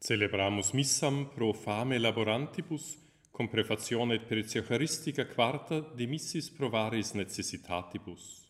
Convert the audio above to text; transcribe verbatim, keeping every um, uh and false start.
Celebramus missam pro fame laborantibus, cum prefazione per Eucharistica quarta de missis provaris necessitatibus.